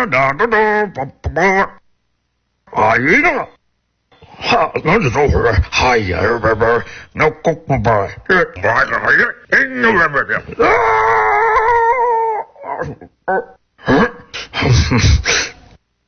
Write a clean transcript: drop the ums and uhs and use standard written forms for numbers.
啊，一个，哈，那就走回来，哎呀，那公公吧，这，哎呀，啊，